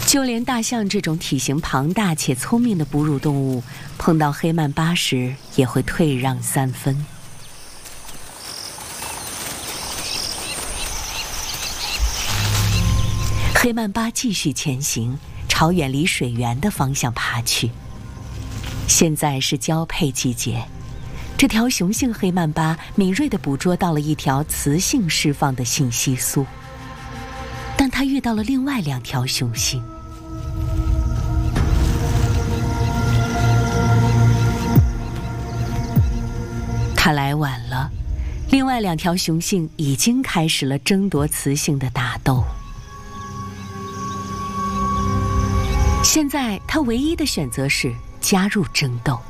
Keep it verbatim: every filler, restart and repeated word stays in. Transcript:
就连大象这种体型庞大且聪明的哺乳动物，碰到黑曼巴时也会退让三分。黑曼巴继续前行，朝远离水源的方向爬去。现在是交配季节，这条雄性黑曼巴敏锐地捕捉到了一条雌性释放的信息素，但它遇到了另外两条雄性。它来晚了，另外两条雄性已经开始了争夺雌性的打斗。现在他唯一的选择是加入争斗。